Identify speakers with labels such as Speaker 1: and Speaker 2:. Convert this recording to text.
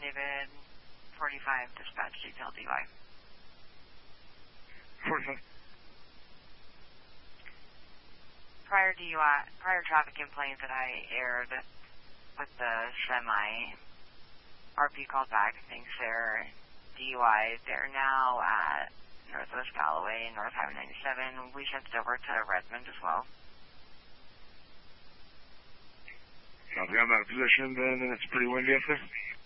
Speaker 1: David, 45, dispatch detail DUI.
Speaker 2: 45.
Speaker 1: Prior traffic complaint that I aired with the semi, RP called back, thinks they're DUI. They're now at Northwest Galloway, North Highway 97. We sent it over to Redmond as well.
Speaker 2: Copy, I'm out of position then, and it's pretty windy up there.